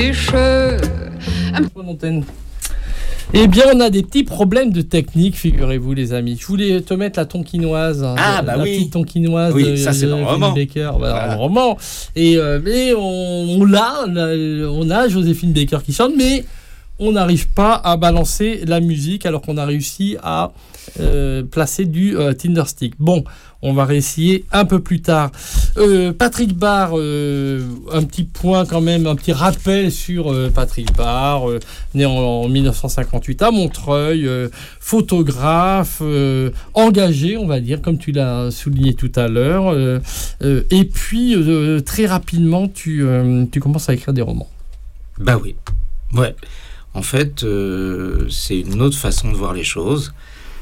Eh bien, on a des petits problèmes de technique, figurez-vous, les amis. Je voulais te mettre la tonkinoise. Ah, bah la oui. petite tonkinoise Oui, de ça, c'est dans le roman. Baker. Voilà. Dans le roman. Et, mais on a Joséphine Baker qui chante, mais on n'arrive pas à balancer la musique alors qu'on a réussi à placer du Tinderstick. Bon, on va réessayer un peu plus tard. Patrick Barr, un petit point quand même, un petit rappel sur Patrick Barr, né en 1958 à Montreuil, photographe, engagé, on va dire, comme tu l'as souligné tout à l'heure. Et puis, très rapidement, tu commences à écrire des romans. Bah oui, ouais. En fait, c'est une autre façon de voir les choses.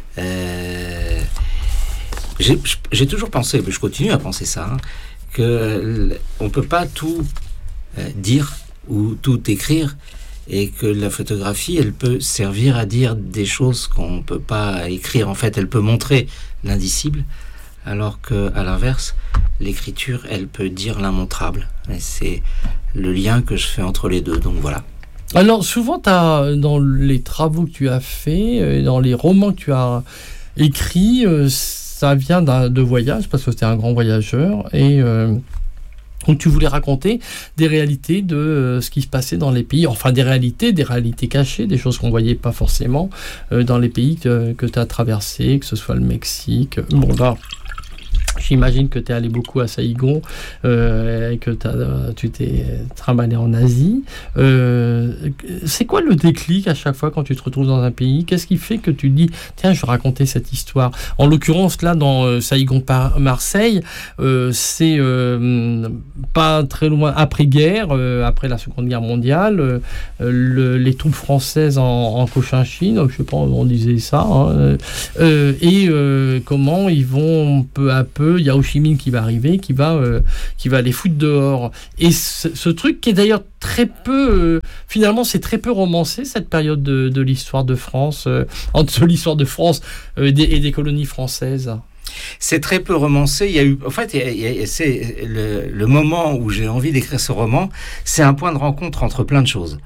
J'ai toujours pensé, mais je continue à penser ça, que on peut pas tout dire ou tout écrire, et que la photographie, elle peut servir à dire des choses qu'on peut pas écrire. En fait, elle peut montrer l'indicible, alors que à l'inverse, l'écriture, elle peut dire l'immontrable. Et c'est le lien que je fais entre les deux. Donc voilà. Alors souvent, dans les travaux que tu as faits, dans les romans que tu as écrits, ça vient de voyage, parce que c'était un grand voyageur, et où tu voulais raconter des réalités de ce qui se passait dans les pays, enfin des réalités cachées, des choses qu'on ne voyait pas forcément dans les pays que tu as traversés, que ce soit le Mexique. Bon, là, j'imagine que tu es allé beaucoup à Saïgon, et que tu t'es trimballé en Asie. C'est quoi le déclic à chaque fois quand tu te retrouves dans un pays? Qu'est-ce qui fait que tu te dis, tiens, je vais raconter cette histoire? En l'occurrence, là, dans Saïgon-Marseille, c'est pas très loin après-guerre, après la Seconde Guerre mondiale, les troupes françaises en Cochinchine, je sais pas, on disait ça, et comment ils vont peu à peu, il y a Ho Chi Minh qui va arriver, qui va les foutre dehors. Et ce truc qui est d'ailleurs très peu, finalement c'est très peu romancé, cette période de l'histoire de France, entre l'histoire de France et des colonies françaises. C'est très peu romancé. Il y a eu, en fait, c'est le moment où j'ai envie d'écrire ce roman, c'est un point de rencontre entre plein de choses.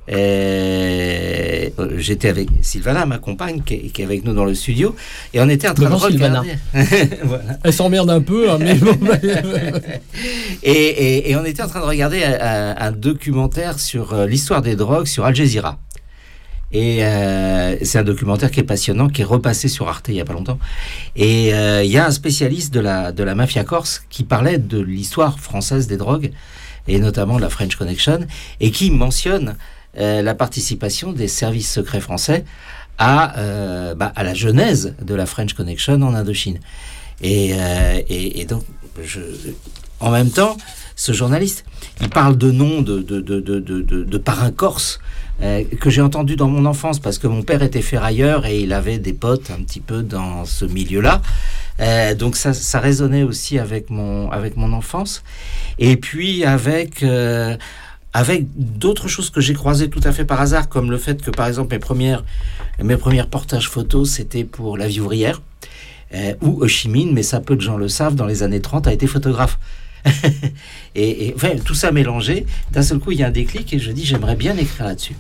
J'étais avec Sylvana, ma compagne, qui est avec nous dans le studio, et on était en train de regarder. Voilà. Elle s'emmerde un peu, hein, mais bon. et on était en train de regarder un documentaire sur l'histoire des drogues sur Al Jazeera. Et c'est un documentaire qui est passionnant, qui est repassé sur Arte il y a pas longtemps. Et il y a un spécialiste de la mafia corse qui parlait de l'histoire française des drogues, et notamment de la French Connection, et qui mentionne la participation des services secrets français à la genèse de la French Connection en Indochine. Et donc, en même temps, ce journaliste, il parle de noms de parrains corses que j'ai entendu dans mon enfance, parce que mon père était ferrailleur et il avait des potes un petit peu dans ce milieu-là. Donc ça résonnait aussi avec mon enfance. Et puis avec d'autres choses que j'ai croisées tout à fait par hasard, comme le fait que, par exemple, mes premiers portages photos, c'était pour La Vie ouvrière, où Ho Chi Minh, mais ça peu de gens le savent, dans les années 30, a été photographe. et enfin, tout ça mélangé, d'un seul coup, il y a un déclic et je dis, j'aimerais bien écrire là-dessus.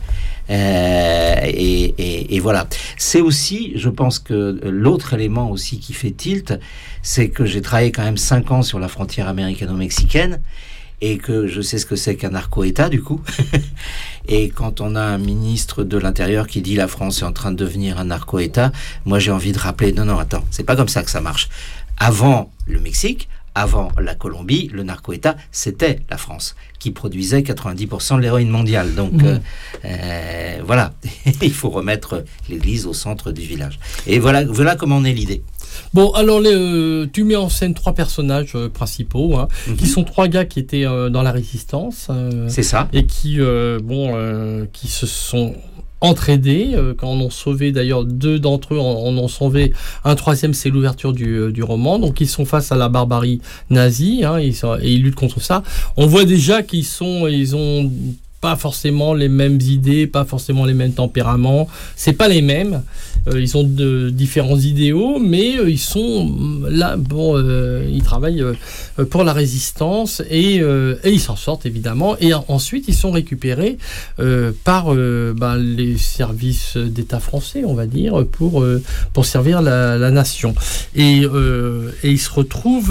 Et voilà. C'est aussi, je pense que l'autre élément aussi qui fait tilt, c'est que j'ai travaillé quand même 5 ans sur la frontière américano-mexicaine, et que je sais ce que c'est qu'un narco-État, du coup. Et quand on a un ministre de l'Intérieur qui dit la France est en train de devenir un narco-État, moi j'ai envie de rappeler, non, attends, c'est pas comme ça que ça marche. Avant le Mexique, avant la Colombie, le narco-État, c'était la France, qui produisait 90% de l'héroïne mondiale. Donc, voilà, il faut remettre l'église au centre du village. Et voilà comment on est l'idée. Bon, alors tu mets en scène 3 personnages principaux, qui sont 3 gars qui étaient dans la résistance. C'est ça. Et qui se sont entraidés, quand on a sauvé, d'ailleurs 2 d'entre eux en ont sauvé, un 3e, c'est l'ouverture du roman. Donc ils sont face à la barbarie nazie, et ils luttent contre ça. On voit déjà ils ont pas forcément les mêmes idées, pas forcément les mêmes tempéraments. C'est pas les mêmes. Ils ont de différents idéaux, mais ils sont là. Bon, ils travaillent pour la résistance et ils s'en sortent évidemment. Et ensuite, ils sont récupérés par les services d'État français, on va dire, pour servir la nation. Et ils se retrouvent,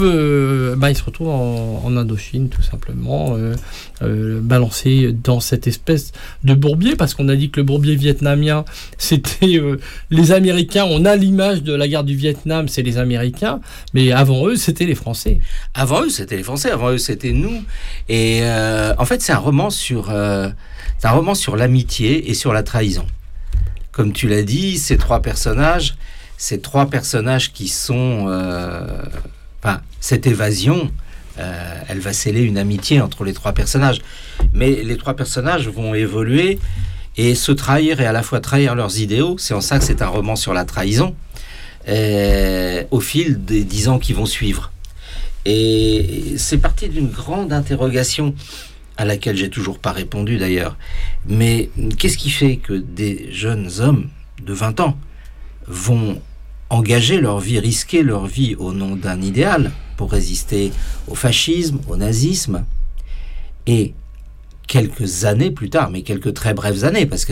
en Indochine, tout simplement, balancés dans cette espèce de bourbier, parce qu'on a dit que le bourbier vietnamien, c'était les Américains. On a l'image de la guerre du Vietnam, c'est les Américains, mais avant eux, c'était les Français. Avant eux, c'était les Français, avant eux, c'était nous. Et en fait, c'est un roman sur l'amitié et sur la trahison. Comme tu l'as dit, ces trois personnages qui sont... cette évasion, elle va sceller une amitié entre les trois personnages. Mais les trois personnages vont évoluer et se trahir, et à la fois trahir leurs idéaux. C'est en ça que c'est un roman sur la trahison, au fil des 10 ans qui vont suivre. Et c'est parti d'une grande interrogation à laquelle j'ai toujours pas répondu d'ailleurs. Mais qu'est-ce qui fait que des jeunes hommes de 20 ans vont engager leur vie, risquer leur vie au nom d'un idéal pour résister au fascisme, au nazisme, et quelques années plus tard, mais quelques très brèves années, parce que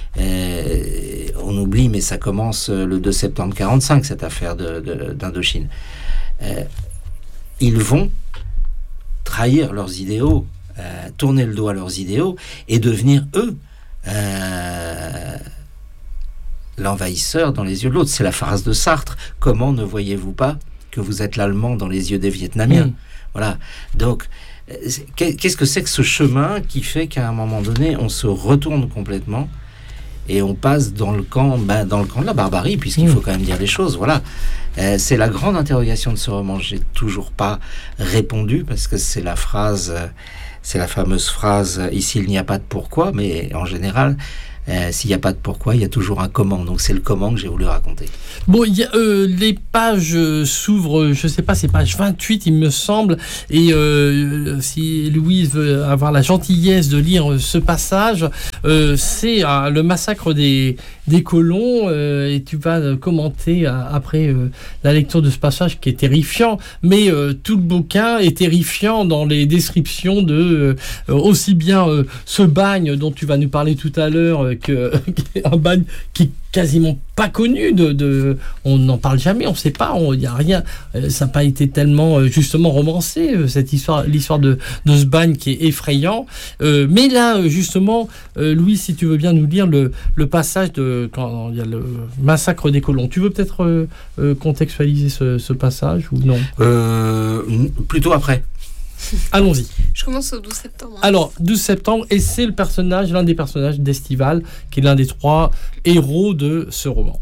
on oublie, mais ça commence le 2 septembre 45, cette affaire d'Indochine. Ils vont trahir leurs idéaux, tourner le dos à leurs idéaux et devenir, eux, l'envahisseur dans les yeux de l'autre. C'est la phrase de Sartre. Comment ne voyez-vous pas que vous êtes l'Allemand dans les yeux des Vietnamiens? Voilà. Donc, qu'est-ce que c'est que ce chemin qui fait qu'à un moment donné, on se retourne complètement et on passe dans le camp de la barbarie, puisqu'il faut quand même dire les choses. Voilà. C'est la grande interrogation de ce roman. J'ai toujours pas répondu, parce que c'est la fameuse phrase « Ici, il n'y a pas de pourquoi », mais en général, s'il n'y a pas de pourquoi, il y a toujours un comment. Donc c'est le comment que j'ai voulu raconter. Bon, les pages s'ouvrent, je ne sais pas, c'est page 28, il me semble. Et si Louise veut avoir la gentillesse de lire ce passage, c'est le massacre des colons. Et tu vas commenter après la lecture de ce passage qui est terrifiant. Mais tout le bouquin est terrifiant dans les descriptions de aussi bien ce bagne dont tu vas nous parler tout à l'heure, un bagne qui est quasiment pas connu, on n'en parle jamais, on ne sait pas, il n'y a rien, ça n'a pas été tellement justement romancé, l'histoire de ce bagne qui est effrayant. Mais là, justement, Louis, si tu veux bien nous lire le passage quand il y a le massacre des colons. Tu veux peut-être contextualiser ce passage ou non? Plutôt après. Allons-y. Je commence au 12 septembre. Alors, 12 septembre, et c'est l'un des personnages d'Estival, qui est l'un des 3 héros de ce roman.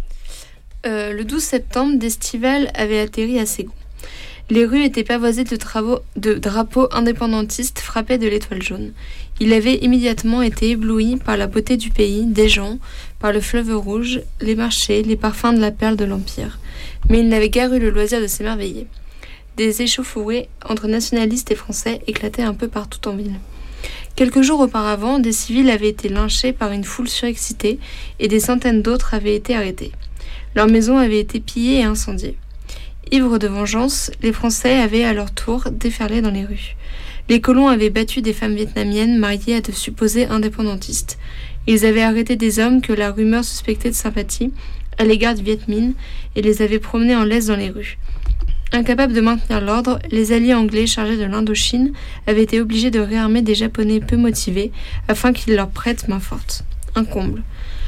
Le 12 septembre, d'Estival avait atterri à Ségon. Les rues étaient pavoisées de drapeaux indépendantistes frappés de l'étoile jaune. Il avait immédiatement été ébloui par la beauté du pays, des gens, par le fleuve rouge, les marchés, les parfums de la perle de l'Empire. Mais il n'avait guère eu le loisir de s'émerveiller. Des échauffourées entre nationalistes et français éclataient un peu partout en ville. Quelques jours auparavant, des civils avaient été lynchés par une foule surexcitée et des centaines d'autres avaient été arrêtés. Leurs maisons avaient été pillées et incendiées. Ivres de vengeance, les Français avaient à leur tour déferlé dans les rues. Les colons avaient battu des femmes vietnamiennes mariées à de supposés indépendantistes. Ils avaient arrêté des hommes que la rumeur suspectait de sympathie à l'égard du Viet Minh et les avaient promenés en laisse dans les rues. Incapables de maintenir l'ordre, les alliés anglais chargés de l'Indochine avaient été obligés de réarmer des Japonais peu motivés afin qu'ils leur prêtent main forte. Un comble.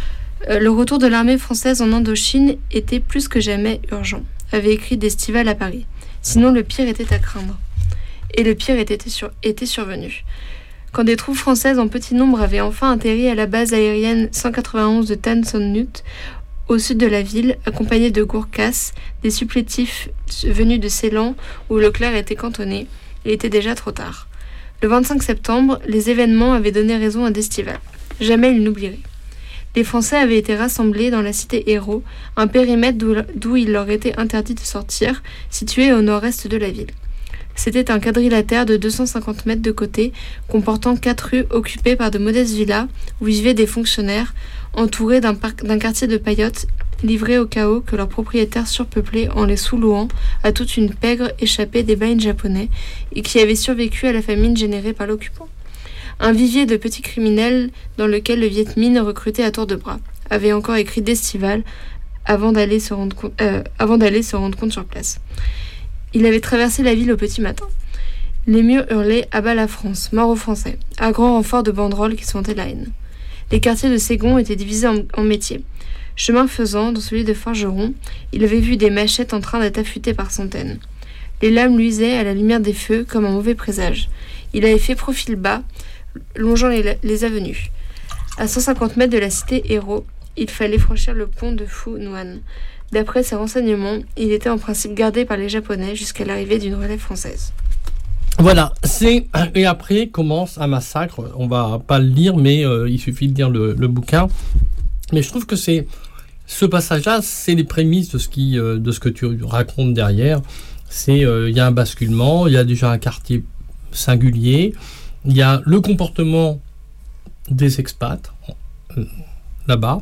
Le retour de l'armée française en Indochine était plus que jamais urgent, avait écrit d'Estival à Paris. Sinon, le pire était à craindre. Et le pire était survenu. Quand des troupes françaises en petit nombre avaient enfin atterri à la base aérienne 191 de Tan Son Nhut, au sud de la ville, accompagnés de Gourkas, des supplétifs venus de Ceylan où Leclerc était cantonné, il était déjà trop tard. Le 25 septembre, les événements avaient donné raison à d'Estival. Jamais il n'oublierait. Les Français avaient été rassemblés dans la cité Hérault, un périmètre d'où il leur était interdit de sortir, situé au nord-est de la ville. C'était un quadrilatère de 250 mètres de côté, comportant 4 rues occupées par de modestes villas où vivaient des fonctionnaires, entourés d'un quartier de paillotes, livrés au chaos que leurs propriétaires surpeuplaient en les sous-louant à toute une pègre échappée des bagnes japonais et qui avait survécu à la famine générée par l'occupant. Un vivier de petits criminels dans lequel le Viet Minh, recruté à tour de bras, avait encore écrit d'Estival avant d'aller se rendre compte sur place. Il avait traversé la ville au petit matin. Les murs hurlaient « À bas la France, mort aux Français », à grand renfort de banderoles qui sentaient la haine. Les quartiers de Ségon étaient divisés en métiers. Chemin faisant, dans celui de Forgeron, il avait vu des machettes en train d'être affûtées par centaines. Les lames luisaient à la lumière des feux comme un mauvais présage. Il avait fait profil bas, longeant les avenues. À 150 mètres de la cité Hérault, il fallait franchir le pont de Phu Nguyen. D'après ses renseignements, il était en principe gardé par les Japonais jusqu'à l'arrivée d'une relève française. Voilà, et après commence un massacre. On va pas le lire, mais il suffit de lire le bouquin. Mais je trouve que ce passage-là, c'est les prémices de ce que tu racontes derrière. Il y a un basculement, il y a déjà un quartier singulier, il y a le comportement des expats là-bas.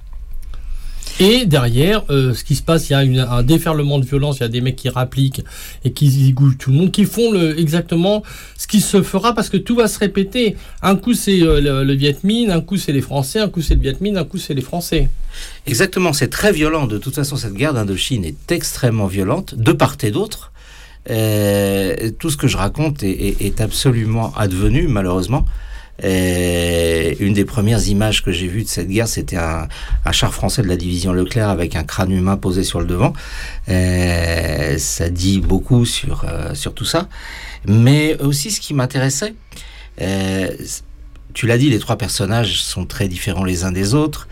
Et derrière, ce qui se passe, il y a un déferlement de violence, il y a des mecs qui rappliquent et qui zigouillent tout le monde, qui font exactement ce qui se fera parce que tout va se répéter. Un coup, c'est le Viet Minh, un coup, c'est les Français, un coup, c'est le Viet Minh, un coup, c'est les Français. Exactement, c'est très violent. De toute façon, cette guerre d'Indochine est extrêmement violente, de part et d'autre. Tout ce que je raconte est absolument advenu, malheureusement. Une des premières images que j'ai vues de cette guerre, c'était un char français de la division Leclerc avec un crâne humain posé sur le devant. Ça dit beaucoup sur tout ça. Mais aussi, ce qui m'intéressait, tu l'as dit, les trois personnages sont très différents les uns des autres.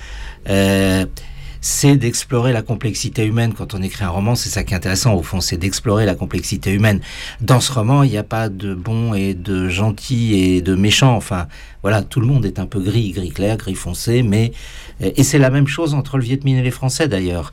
C'est d'explorer la complexité humaine. Quand on écrit un roman, c'est ça qui est intéressant, au fond, c'est d'explorer la complexité humaine. Dans ce roman, il n'y a pas de bons et de gentils et de méchants. Enfin, voilà, tout le monde est un peu gris clair, gris foncé, mais... Et c'est la même chose entre le Viet Minh et les Français, d'ailleurs.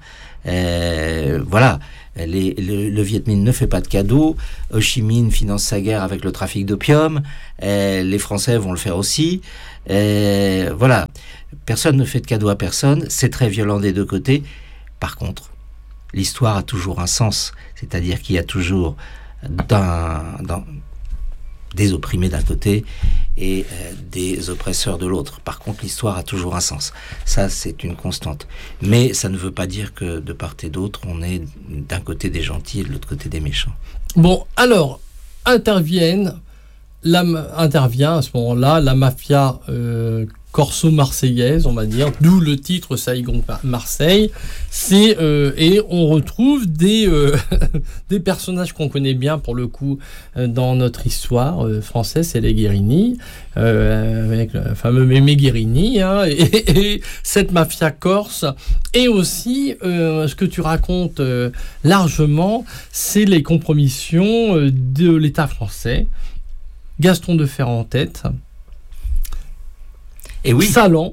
Voilà, le Viet Minh ne fait pas de cadeaux, Ho Chi Minh finance sa guerre avec le trafic d'opium, les Français vont le faire aussi. Voilà, personne ne fait de cadeaux à personne, c'est très violent des deux côtés. Par contre, l'histoire a toujours un sens, c'est-à-dire qu'il y a toujours des opprimés d'un côté et des oppresseurs de l'autre. Par contre, l'histoire a toujours un sens. Ça, c'est une constante. Mais ça ne veut pas dire que de part et d'autre, on est d'un côté des gentils et de l'autre côté des méchants. Bon, alors, intervient à ce moment-là la mafia corso-marseillaise, on va dire, d'où le titre Saigon-Marseille. Et on retrouve des personnages qu'on connaît bien pour le coup dans notre histoire française, c'est les Guérini, avec le fameux Mémé Guérini, et cette mafia corse. Et aussi, ce que tu racontes largement, c'est les compromissions de l'État français. Gaston Defferre en tête. Et oui. Salan,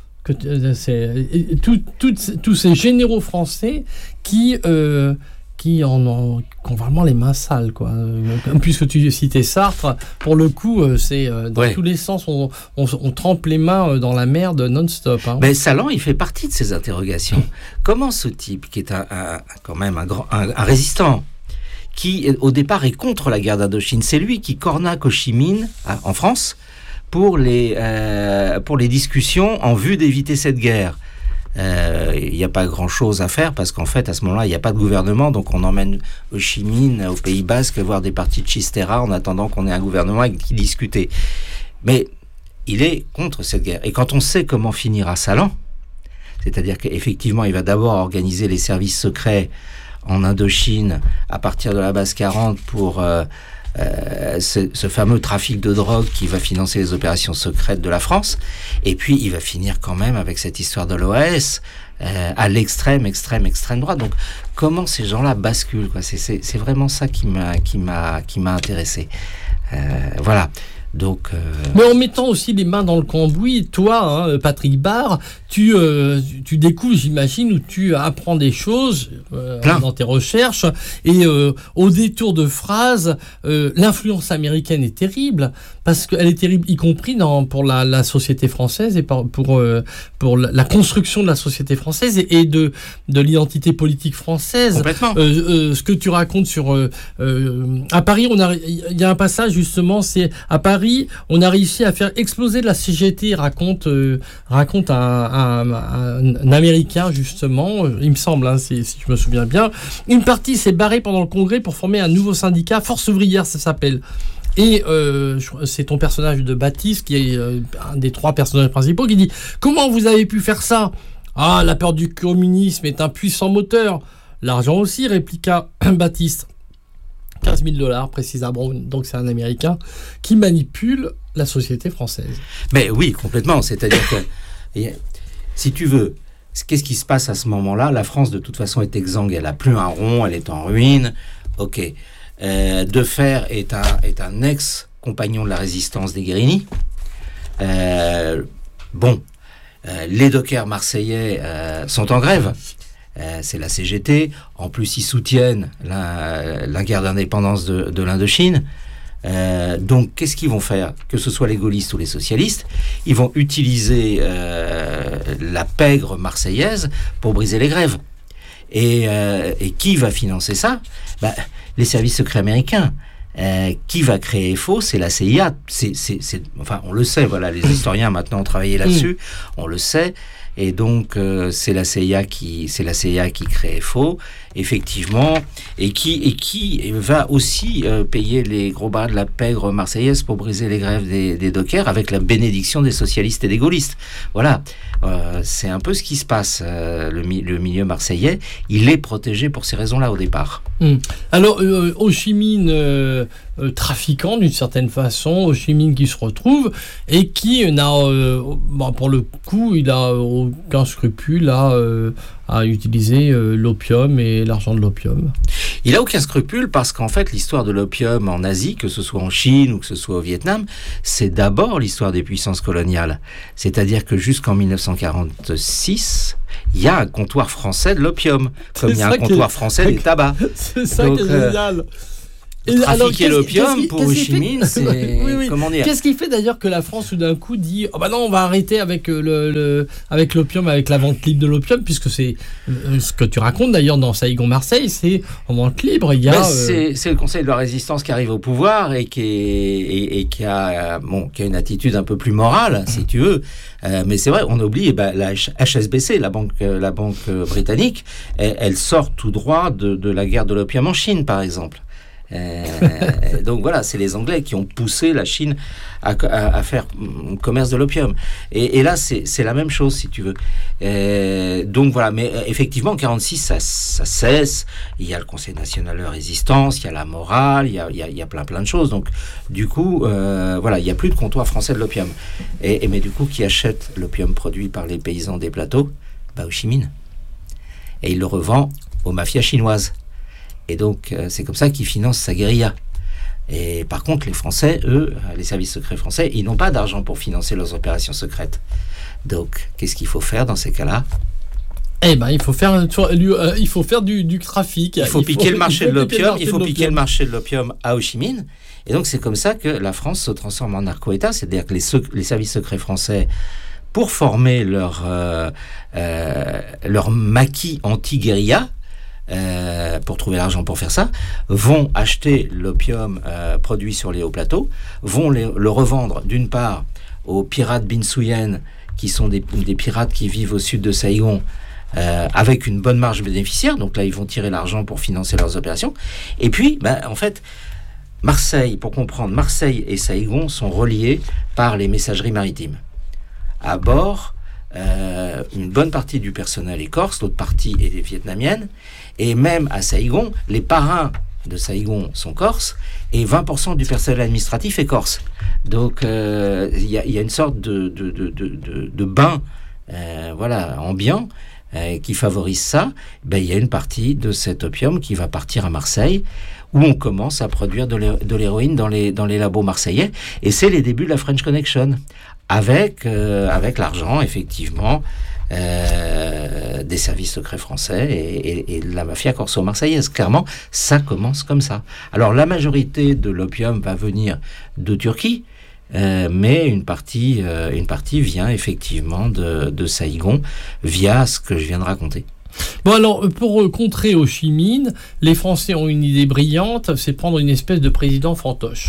tous ces généraux français qui ont vraiment les mains sales, quoi. Puisque tu citais Sartre, pour le coup, c'est dans tous les sens, on trempe les mains dans la merde non-stop. Hein. Mais Salan, il fait partie de ces interrogations. Comment ce type, qui est quand même un résistant, qui au départ est contre la guerre d'Indochine, c'est lui qui cornaque Ho Chi Minh en France pour les discussions en vue d'éviter cette guerre. Il n'y a pas grand-chose à faire parce qu'en fait, à ce moment-là, il n'y a pas de gouvernement, donc on emmène Ho Chi Minh au Pays Basque voir des partis de Chistera en attendant qu'on ait un gouvernement et qu'il discute. Mais il est contre cette guerre. Et quand on sait comment finira Salan, c'est-à-dire qu'effectivement, il va d'abord organiser les services secrets en Indochine à partir de la base 40 pour ce fameux trafic de drogue qui va financer les opérations secrètes de la France, et puis il va finir quand même avec cette histoire de l'OAS à l'extrême droite. Donc comment ces gens-là basculent, quoi. C'est vraiment ça qui m'a intéressé. Voilà. Donc, mais en mettant aussi les mains dans le cambouis, toi, Patrick Barre, tu découvres, j'imagine, où tu apprends des choses dans tes recherches, et au détour de phrases, l'influence américaine est terrible, parce qu'elle est terrible, y compris pour la société française et pour la construction de la société française et de l'identité politique française. Complètement. Ce que tu racontes sur à Paris, il y a un passage justement, c'est à Paris, on a réussi à faire exploser la CGT, raconte un Américain justement, il me semble, si je me souviens bien. Une partie s'est barrée pendant le congrès pour former un nouveau syndicat, Force ouvrière ça s'appelle. Et c'est ton personnage de Baptiste, qui est un des 3 personnages principaux, qui dit « Comment vous avez pu faire ça ? Ah, la peur du communisme est un puissant moteur. L'argent aussi, répliqua Baptiste. 15 000 $ précisément, donc c'est un Américain qui manipule la société française. » Mais oui, complètement. C'est-à-dire que, si tu veux, qu'est-ce qui se passe à ce moment-là ? La France, de toute façon, est exsangue. Elle n'a plus un rond, elle est en ruine. Ok. Defer est un ex-compagnon de la résistance des Guérini. Les dockers marseillais sont en grève. C'est la CGT. En plus, ils soutiennent la guerre d'indépendance de l'Indochine. Donc, qu'est-ce qu'ils vont faire ? Que ce soit les gaullistes ou les socialistes, ils vont utiliser la pègre marseillaise pour briser les grèves. Et qui va financer ça ? Les services secrets américains. Qui va créer FO ? C'est la CIA. Enfin, on le sait, voilà, les historiens maintenant ont travaillé là-dessus, on le sait. Et donc, c'est la CIA qui crée FO, effectivement, et qui va aussi payer les gros bras de la pègre marseillaise pour briser les grèves des dockers avec la bénédiction des socialistes et des gaullistes. Voilà, c'est un peu ce qui se passe. Le milieu marseillais, il est protégé pour ces raisons-là au départ. Alors, Ho Chi Minh, trafiquant d'une certaine façon, Ho Chi Minh qui se retrouve et qui n'a, pour le coup, il n'a aucun scrupule à utiliser l'opium et l'argent de l'opium. Il n'a aucun scrupule parce qu'en fait, l'histoire de l'opium en Asie, que ce soit en Chine ou que ce soit au Vietnam, c'est d'abord l'histoire des puissances coloniales. C'est-à-dire que jusqu'en 1946, il y a un comptoir français de l'opium, comme il y a un comptoir français des tabacs. C'est ça qui est génial. Trafiquer l'opium pour Ho Chi Minh, c'est... Oui. Comment dire ? Qu'est-ce qui fait d'ailleurs que la France, tout d'un coup, dit « Oh bah non, on va arrêter avec l'opium, avec la vente libre de l'opium », puisque c'est ce que tu racontes d'ailleurs dans Saigon-Marseille, c'est en vente libre, il y a... C'est le Conseil de la Résistance qui arrive au pouvoir et qui a une attitude un peu plus morale, si tu veux. Mais c'est vrai, on oublie la HSBC, la banque britannique, elle sort tout droit de la guerre de l'opium en Chine, par exemple. Donc voilà, c'est les Anglais qui ont poussé la Chine à faire commerce de l'opium. Et là, c'est la même chose, si tu veux. Donc voilà, mais effectivement, en 1946, ça cesse. Il y a le Conseil national de résistance, il y a la morale, il y a plein de choses. Donc du coup, voilà, il n'y a plus de comptoir français de l'opium. Mais du coup, qui achète l'opium produit par les paysans des plateaux ? Ho Chi Minh. Et il le revend aux mafias chinoises. Et donc, c'est comme ça qu'il finance sa guérilla. Et par contre, les Français, eux, les services secrets français, ils n'ont pas d'argent pour financer leurs opérations secrètes. Donc, qu'est-ce qu'il faut faire dans ces cas-là ? Il faut faire du trafic. Il faut piquer le marché de l'opium. Il faut piquer le marché de l'opium à Ho Chi Minh. Et donc, c'est comme ça que la France se transforme en narco-État. C'est-à-dire que les services secrets français, pour former leur maquis anti-guérilla, pour trouver l'argent pour faire ça, vont acheter l'opium produit sur les hauts plateaux, vont le revendre d'une part aux pirates Bin Suyen, qui sont des pirates qui vivent au sud de Saigon, avec une bonne marge bénéficiaire. Donc là, ils vont tirer l'argent pour financer leurs opérations. Et puis, en fait, Marseille, pour comprendre, Marseille et Saigon sont reliés par les messageries maritimes. À bord, une bonne partie du personnel est corse, l'autre partie est vietnamienne, et même à Saigon, les parrains de Saigon sont corses, et 20% du personnel administratif est corse. Donc il y a une sorte de bain ambiant qui favorise ça, il y a une partie de cet opium qui va partir à Marseille, où on commence à produire de l'héroïne dans les labos marseillais, et c'est les débuts de la French Connection, avec l'argent, effectivement, des services secrets français et de la mafia corso-marseillaise. Clairement, ça commence comme ça. Alors, la majorité de l'opium va venir de Turquie, mais une partie vient effectivement de Saïgon, via ce que je viens de raconter. Bon, alors, pour contrer Ho Chi Minh, les Français ont une idée brillante, c'est prendre une espèce de président fantoche.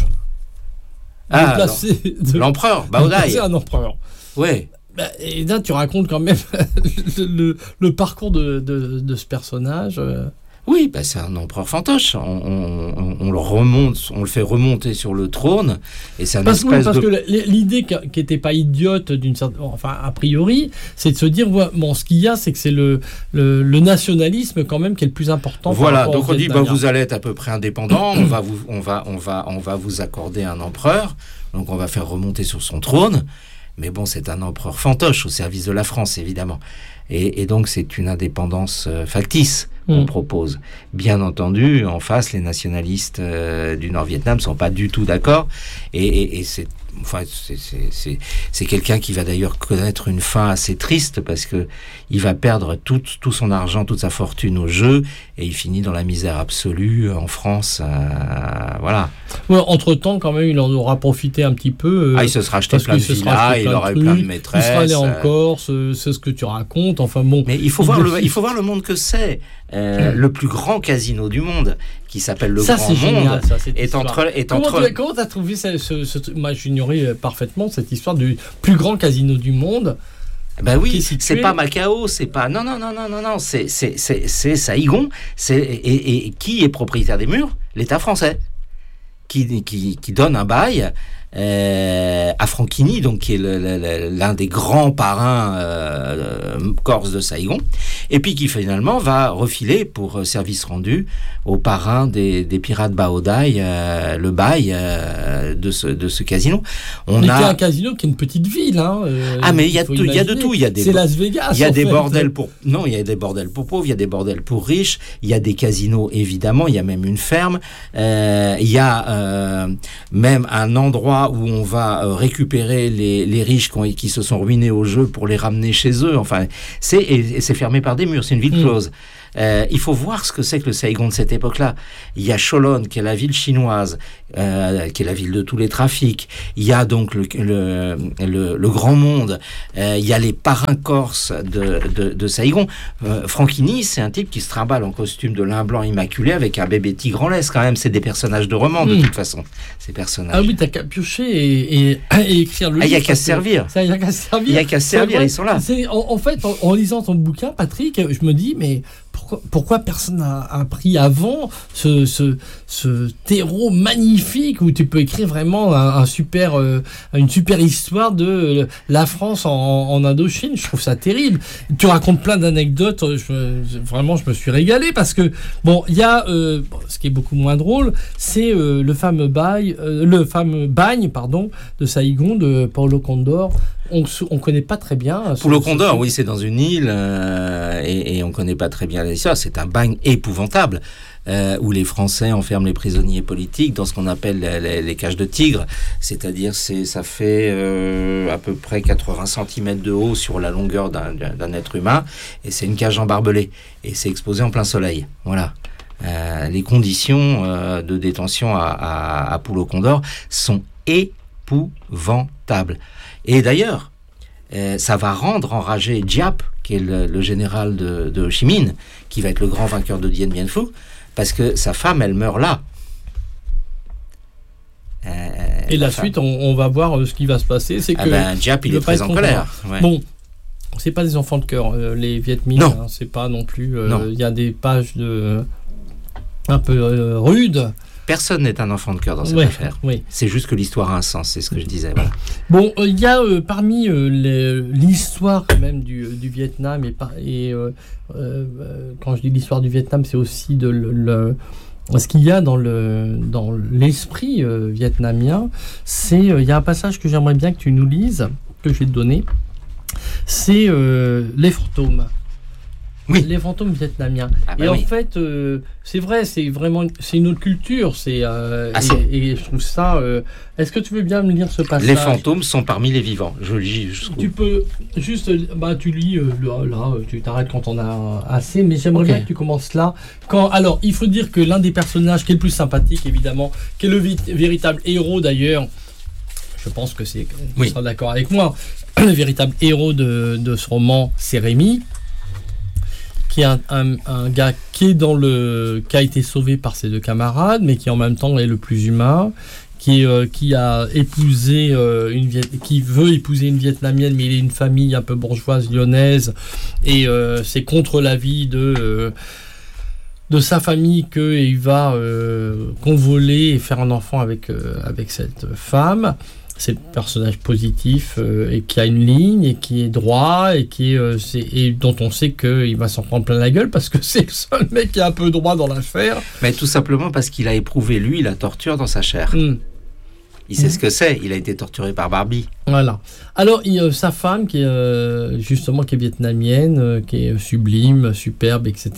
L'empereur, Bao Dai. C'est un empereur. Oui. Et là, tu racontes quand même le parcours de ce personnage. Oui, c'est un empereur fantoche. On le fait remonter sur le trône, et c'est parce que l'idée qui n'était pas idiote a priori, c'est de se dire ce qu'il y a, c'est que c'est le nationalisme quand même qui est le plus important. Voilà, donc on dit vous allez être à peu près indépendant, on va vous accorder un empereur, donc on va faire remonter sur son trône. Mais c'est un empereur fantoche au service de la France, évidemment. Et donc, c'est une indépendance factice qu'on propose. Bien entendu, en face, les nationalistes du Nord-Vietnam ne sont pas du tout d'accord. Et c'est quelqu'un qui va d'ailleurs connaître une fin assez triste, parce que il va perdre tout son argent, toute sa fortune au jeu, et il finit dans la misère absolue en France. Voilà. Ouais, entre-temps, quand même, il en aura profité un petit peu. Il se sera acheté plein de villas, il aura eu plein de maîtresses. Il sera allé en Corse, c'est ce que tu racontes. Enfin bon. Mais il faut voir le monde que c'est. Le plus grand casino du monde, qui s'appelle le Grand Monde, génial, est entre. Comment t'as trouvé moi, j'ignorais parfaitement cette histoire du plus grand casino du monde. Oui, c'est pas Macao, c'est pas non, c'est Saïgon, et qui est propriétaire des murs? L'État français, qui donne un bail à Franchini, donc qui est l'un des grands parrains corses de Saïgon, et puis qui finalement va refiler pour service rendu aux parrains des pirates Bao Dai le bail de ce casino. C'est un casino qui est une petite ville. Mais il y a de tout. C'est Las Vegas. Il y a des bordels il y a des bordels pour pauvres, il y a des bordels pour riches, il y a des casinos, évidemment, il y a même une ferme, il y a même un endroit où on va récupérer les riches qui se sont ruinés au jeu pour les ramener chez eux. Enfin, c'est fermé par des murs, c'est une ville close. Il faut voir ce que c'est que le Saïgon de cette époque-là. Il y a Cholon, qui est la ville chinoise, qui est la ville de tous les trafics. Il y a donc le Grand Monde. Il y a les parrains corses de Saïgon. Franchini, c'est un type qui se trimballe en costume de lin blanc immaculé avec un bébé tigre en laisse, quand même. C'est des personnages de roman, de toute façon, ces personnages. Ah oui, t'as qu'à piocher et écrire le livre. Il n'y a qu'à se servir. Il n'y a qu'à se servir. Il n'y a qu'à se servir, ils sont là. En fait, en lisant ton bouquin, Patrick, je me dis, mais pourquoi personne n'a appris avant ce terreau magnifique où tu peux écrire vraiment une super histoire de la France en Indochine? Je trouve ça terrible. Tu racontes plein d'anecdotes. Vraiment, je me suis régalé, parce que il y a ce qui est beaucoup moins drôle, c'est le fameux bagne de Saïgon de Paulo Condor. On connaît pas très bien. Paulo Condor, oui, c'est dans une île et on connaît pas très bien l'histoire. C'est un bagne épouvantable où les Français enferment les prisonniers politiques dans ce qu'on appelle les cages de tigre. C'est-à-dire, ça fait à peu près 80 cm de haut sur la longueur d'un être humain, et c'est une cage embarbelée et c'est exposé en plein soleil. Voilà. Les conditions de détention à Paulo Condor sont épouvantables. Et d'ailleurs, ça va rendre enragé Giap, qui est le général de Ho Chi Minh, qui va être le grand vainqueur de Dien Bien Phu, parce que sa femme, elle meurt là. Et la suite, on va voir ce qui va se passer. C'est que Giap, il est très en colère. Ouais. Bon, c'est pas des enfants de cœur, les Viet Minh. C'est pas non plus. Il y a des pages un peu rudes. Personne n'est un enfant de cœur dans cette affaire. Oui. C'est juste que l'histoire a un sens, c'est ce que je disais. Voilà. Bon, il y a parmi l'histoire quand même du Vietnam, et quand je dis l'histoire du Vietnam, c'est aussi ce qu'il y a dans l'esprit vietnamien. Il y a un passage que j'aimerais bien que tu nous lises, que je vais te donner. C'est les fantômes. Oui. Les fantômes vietnamiens. Ah bah et en oui. fait, c'est vrai, c'est une autre culture. Et je trouve ça. Est-ce que tu veux bien me lire ce passage? Les fantômes sont parmi les vivants. Je lis, je trouve. Tu peux juste, tu lis là, tu t'arrêtes quand on a assez, mais j'aimerais Ok. bien que tu commences là. Alors, il faut dire que l'un des personnages qui est le plus sympathique, évidemment, qui est le véritable héros d'ailleurs, je pense que tu Oui. seras d'accord avec moi, le véritable héros de ce roman, c'est Rémi, qui est un gars qui a été sauvé par ses deux camarades, mais qui en même temps est le plus humain, qui a épousé qui veut épouser une Vietnamienne, mais il est une famille un peu bourgeoise lyonnaise, et c'est contre l'avis de sa famille qu'il va convoler et faire un enfant avec cette femme. C'est le personnage positif et qui a une ligne et qui est droit et dont on sait qu'il va s'en prendre plein la gueule parce que c'est le seul mec qui est un peu droit dans l'affaire. Mais tout simplement parce qu'il a éprouvé, lui, la torture dans sa chair. Il sait ce que c'est. Il a été torturé par Barbie. Voilà. Alors, sa femme, qui est justement qui est vietnamienne, qui est sublime, superbe, etc.,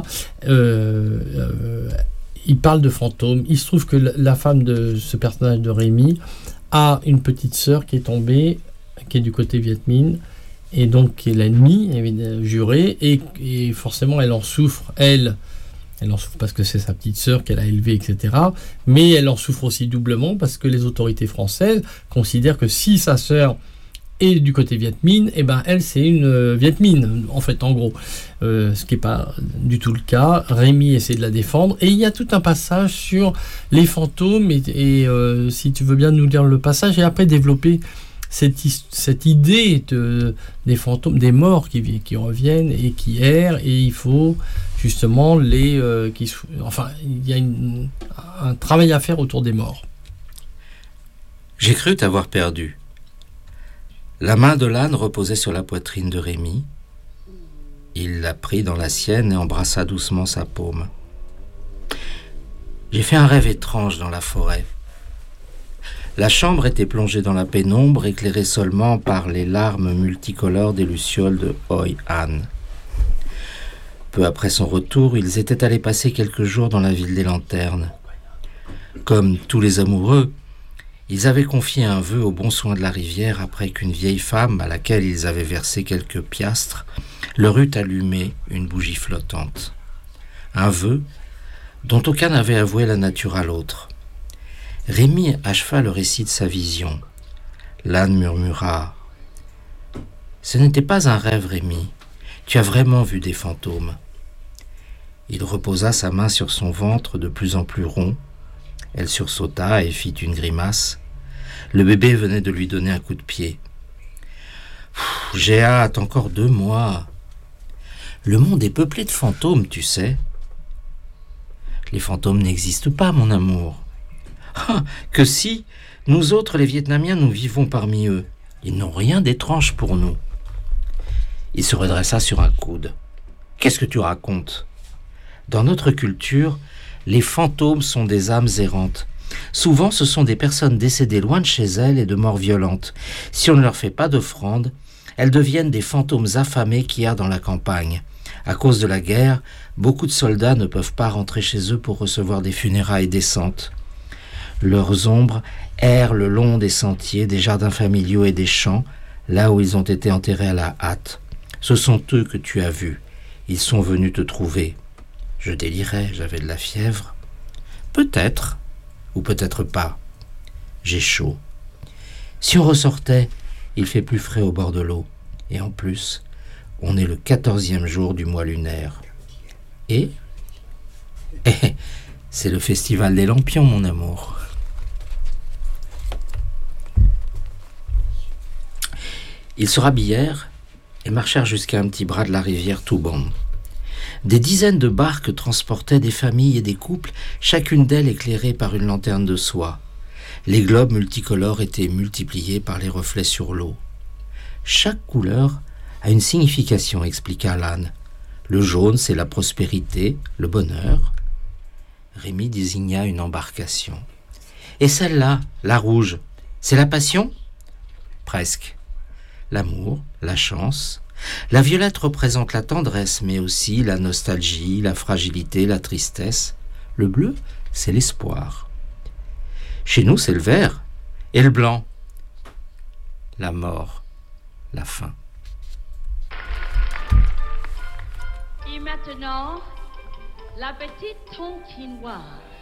il parle de fantômes. Il se trouve que la femme de ce personnage de Rémi a une petite sœur qui est tombée, qui est du côté Viet Minh, et donc qui est l'ennemi juré, et forcément elle en souffre, elle en souffre parce que c'est sa petite sœur qu'elle a élevée, etc. Mais elle en souffre aussi doublement parce que les autorités françaises considèrent que si sa sœur est du côté Viet Minh, eh ben elle c'est une Viet Minh, en fait, en gros. Ce qui n'est pas du tout le cas. Rémi essaie de la défendre. Et il y a tout un passage sur les fantômes. Et si tu veux bien nous lire le passage et après développer cette idée des fantômes, des morts qui reviennent et qui errent. Et il faut justement il y a un travail à faire autour des morts. J'ai cru t'avoir perdu. La main de l'âne reposait sur la poitrine de Rémi. Il la prit dans la sienne et embrassa doucement sa paume. J'ai fait un rêve étrange dans la forêt. La chambre était plongée dans la pénombre, éclairée seulement par les larmes multicolores des lucioles de Hoi Han. Peu après son retour, ils étaient allés passer quelques jours dans la ville des lanternes. Comme tous les amoureux, ils avaient confié un vœu au bon soin de la rivière après qu'une vieille femme, à laquelle ils avaient versé quelques piastres, leur eut allumé une bougie flottante. Un vœu dont aucun n'avait avoué la nature à l'autre. Rémi acheva le récit de sa vision. L'âne murmura « Ce n'était pas un rêve, Rémi. Tu as vraiment vu des fantômes. » Il reposa sa main sur son ventre de plus en plus rond. Elle sursauta et fit une grimace. Le bébé venait de lui donner un coup de pied. « J'ai hâte, encore 2 mois. Le monde est peuplé de fantômes, tu sais. » « Les fantômes n'existent pas, mon amour. »« Ah, que si, nous autres, les Vietnamiens, nous vivons parmi eux. Ils n'ont rien d'étrange pour nous. » Il se redressa sur un coude. « Qu'est-ce que tu racontes ? Dans notre culture, les fantômes sont des âmes errantes. Souvent, ce sont des personnes décédées loin de chez elles et de morts violentes. Si on ne leur fait pas d'offrande, elles deviennent des fantômes affamés qui errent dans la campagne. À cause de la guerre, beaucoup de soldats ne peuvent pas rentrer chez eux pour recevoir des funérailles décentes. Leurs ombres errent le long des sentiers, des jardins familiaux et des champs, là où ils ont été enterrés à la hâte. Ce sont eux que tu as vus. Ils sont venus te trouver. Je délirais, j'avais de la fièvre. Peut-être, ou peut-être pas. J'ai chaud. Si on ressortait, il fait plus frais au bord de l'eau. Et en plus, on est le 14e jour du mois lunaire. Et c'est le festival des lampions, mon amour. Ils se rhabillèrent et marchèrent jusqu'à un petit bras de la rivière Toubon. Des dizaines de barques transportaient des familles et des couples, chacune d'elles éclairée par une lanterne de soie. Les globes multicolores étaient multipliés par les reflets sur l'eau. Chaque couleur a une signification, expliqua l'âne. Le jaune, c'est la prospérité, le bonheur. Rémi désigna une embarcation. Et celle-là, la rouge, c'est la passion ? Presque. L'amour, la chance, La violette représente la tendresse, mais aussi la nostalgie, la fragilité, la tristesse. Le bleu, c'est l'espoir. Chez nous, c'est le vert. Et le blanc, la mort, la faim. Et maintenant, la petite tonkinoise.